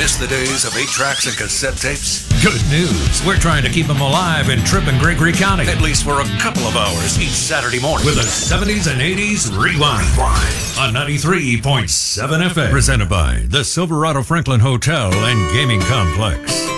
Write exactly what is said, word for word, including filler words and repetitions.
Miss the days of eight tracks and cassette tapes? Good news. We're trying to keep them alive in Tripp and Gregory County. At least for a couple of hours each Saturday morning. With a seventies and eighties rewind. On ninety-three point seven F M. Presented by the Silverado Franklin Hotel and Gaming Complex.